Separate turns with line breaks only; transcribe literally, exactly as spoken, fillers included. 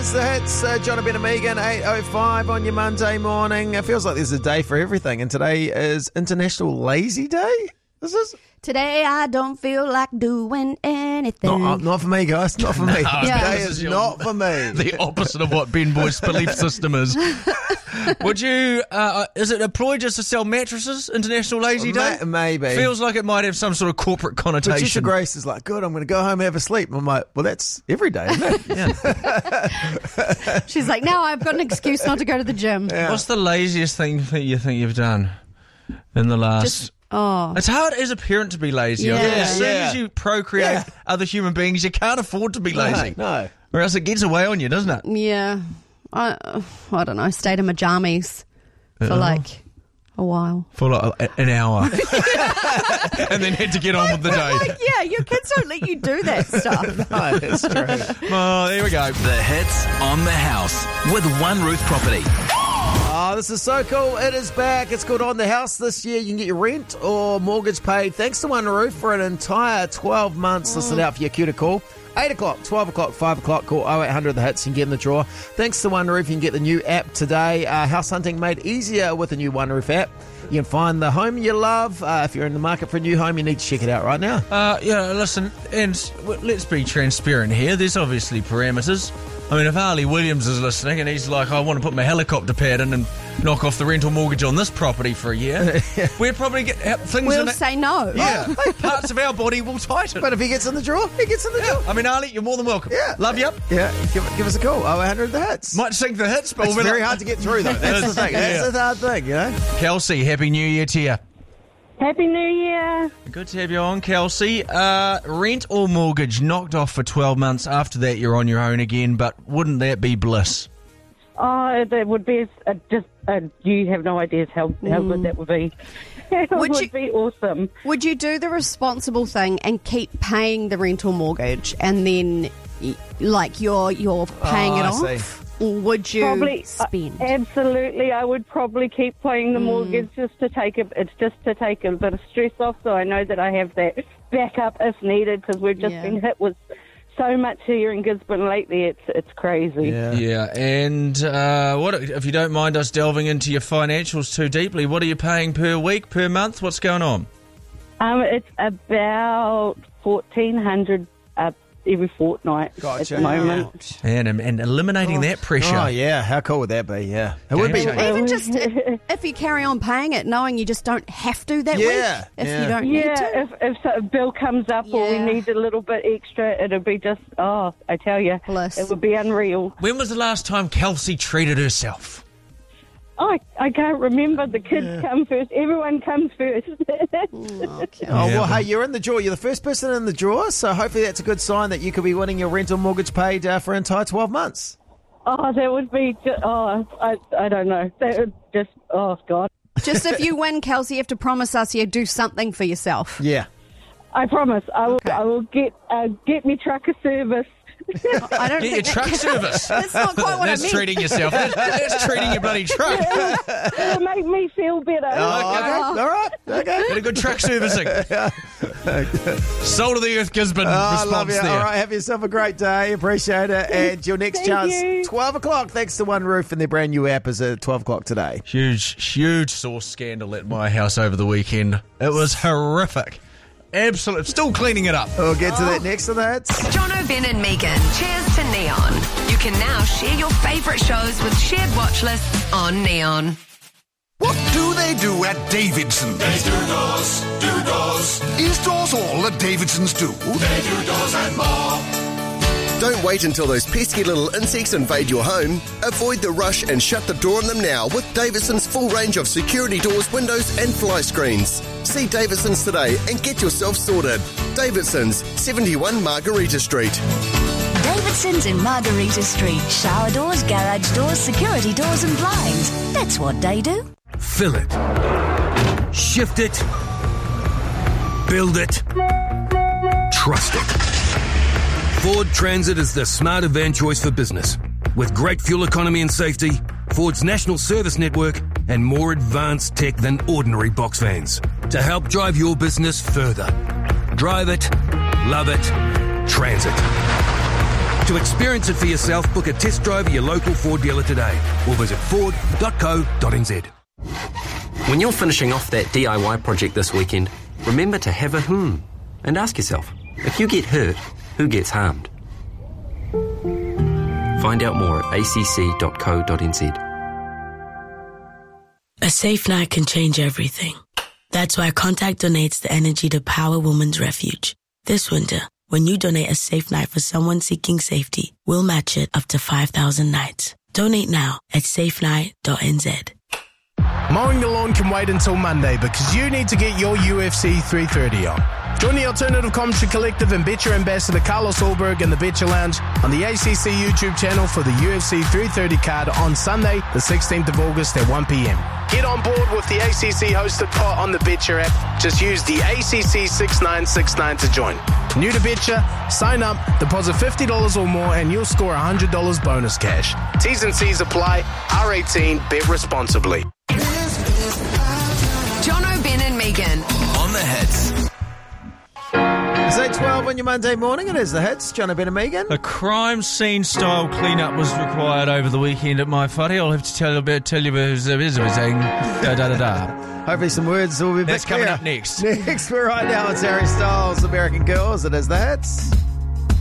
is the hits. Uh, John Ben and Megan, eight oh five on your Monday morning. It feels like there's a day for everything, and today is International Lazy Day. This is
Today I don't feel like doing anything.
not, uh, not for me, guys. Not for me.
No,
Today
this
is
is your-
not for me.
The opposite of what Ben Boy's belief system is. Would you, uh, is it a ploy just to sell mattresses, International Lazy Day?
Ma- maybe.
Feels like it might have some sort of corporate
Patricia
connotation.
Grace is like, good, I'm going to go home and have a sleep. I'm like, well, that's every day, isn't it?
She's like, now I've got an excuse not to go to the gym.
Yeah.
What's the laziest thing that you think you've done in the last...
Just, oh.
It's hard as a parent to be lazy. I
Yeah.
think as soon
Yeah.
as you procreate
Yeah.
other human beings, you can't afford to be lazy.
No, no.
Or else it gets away on you, doesn't it?
Yeah. I, I don't know. Stayed in my jammies for
Uh-oh.
like a while.
For like an hour. And then had to get on with the day.
Like, yeah, your kids don't let you do that stuff.
No, it's true.
Oh, there we go.
The hits on the house with One Roof Property.
Oh, this is so cool. It is back. It's called On the House this year. You can get your rent or mortgage paid thanks to One Roof for an entire twelve months. Listen out for your cue to call. eight o'clock, twelve o'clock, five o'clock. Call oh eight hundred the hits and get in the draw. Thanks to One Roof, you can get the new app today. Uh, house hunting made easier with the new One Roof app. You can find the home you love. Uh, if you're in the market for a new home, you need to check it out right now.
Uh, yeah, listen, and w- let's be transparent here. There's obviously parameters. I mean, if Harley Williams is listening and he's like, I want to put my helicopter pad in and knock off the rental mortgage on this property for a year, we'd probably get uh, things
We'll
in it.
say no.
Yeah, parts of our body will tighten.
But if he gets in the draw, he gets in the draw.
I mean, Ali, you're more than welcome.
Yeah.
Love you.
Yeah, give, give us a call. oh eight hundred the hits.
Might sink the hits, but
It's
we'll be
very
like-
hard to get through, though. That's the thing. That's
Yeah.
the hard thing, you know?
Kelsey, Happy New Year to you.
Happy New Year.
Good to have you on, Kelsey. Uh, rent or mortgage knocked off for twelve months. After that, you're on your own again, but wouldn't that be bliss?
Oh, that would be a, just, uh, you have no idea how, how good that would be. It
Would
would
you-
be awesome.
Would you do the responsible thing and keep paying the rental mortgage and then, y- like, you're you're paying
Oh,
it
I
off?
see.
Or would you
Probably,
spend?
uh, absolutely, I would probably keep paying the mortgage just to take a, it's just to take a bit of stress off, so I know that I have that backup if needed, because we've just
Yeah.
been hit with so much here in Gisborne lately. It's it's crazy.
Yeah, and uh, what if you don't mind us delving into your financials too deeply? What are you paying per week, per month? What's going on?
Um, it's about fourteen hundred uh, every fortnight at
Gotcha.
the moment.
And and eliminating that pressure.
Oh, yeah. How cool would that be? Yeah. It would be.
Game changer.
Even just if, if you carry on paying it, knowing you just don't have to that
Yeah,
week, if
yeah.
you don't need to.
Yeah, if if so- a bill comes up or we
Yeah.
need a little bit extra, it'll be just, oh, I tell you,
Bliss.
it would be unreal.
When was the last time Kelsey treated herself?
Oh, I, I can't remember. The kids come first. Everyone comes first.
Okay.
Oh,
Yeah,
well,
but-
hey, you're in the draw. You're the first person in the draw, so hopefully that's a good sign that you could be winning your rental mortgage paid uh, for an entire twelve months.
Oh, that would be, just, oh, I, I don't know. That would just, oh, God.
Just if you win, Kelsey, you have to promise us you do something for yourself.
Yeah.
I promise. I will,
Okay.
I will get, uh, get me truck a service.
I don't
Get your
think
truck
that,
service.
That's not quite what
That's
I mean.
treating yourself. That's, that's treating your bloody truck.
It'll make me feel better.
Oh, okay. All right. Okay.
Get a good truck servicing. Soul of the Earth Gisborne
Oh, I
response
love you.
there.
All right, have yourself a great day. Appreciate it. And your next
Thank
chance,
you.
twelve o'clock, thanks to One Roof and their brand new app, is at twelve o'clock today.
Huge, huge sauce scandal at my house over the weekend. It was horrific. Absolute. Still cleaning it up.
We'll get to that next to that.
John Ben and Megan, cheers to Neon. You can now share your favourite shows with shared watch lists on Neon.
What do they do at Davidson's?
They do doors, do doors.
Is doors all that Davidson's do?
They do doors and more.
Don't wait until those pesky little insects invade your home. Avoid the rush and shut the door on them now with Davidson's full range of security doors, windows and fly screens. See Davidson's today and get yourself sorted. Davidson's, seventy-one Margarita Street.
Davidson's in Margarita Street. Shower doors, garage doors, security doors and blinds. That's what they do.
Fill it. Shift it. Build it. Trust it. Ford Transit is the smarter van choice for business. With great fuel economy and safety, Ford's national service network, and more advanced tech than ordinary box vans to help drive your business further. Drive it, love it, Transit. To experience it for yourself, book a test drive at your local Ford dealer today or visit ford dot co dot n z.
When you're finishing off that D I Y project this weekend, remember to have a hmm and ask yourself, if you get hurt, who gets harmed? Find out more at a c c dot co dot n z.
A safe night can change everything. That's why Contact donates the energy to Power Women's Refuge. This winter, when you donate a safe night for someone seeking safety, we'll match it up to five thousand nights. Donate now at safe night dot n z.
Mowing the lawn can wait until Monday because you need to get your U F C three thirty on. Join the Alternative Commentary Collective and Betcher Ambassador Carlos Ulberg in the Betcher Lounge on the A C C YouTube channel for the U F C three thirty card on Sunday, the sixteenth of August at one p.m. Get on board with the A C C-hosted pot on the Betcher app. Just use the A C C six nine six nine to join. New to Betcher? Sign up, deposit fifty dollars or more, and you'll score one hundred dollars bonus cash. T's and C's apply. R eighteen. Bet responsibly.
Jono, Ben and Megan.
On the hits.
It's eight twelve on your Monday morning. It is the hits. John Ben and Megan.
A crime scene style cleanup was required over the weekend at my whare. I'll have to tell you about tell you about everything. Da da da da.
Hopefully some words will be.
That's coming
clear.
up next.
Next, for right now, it's Harry Styles, American Girls. It is the hits.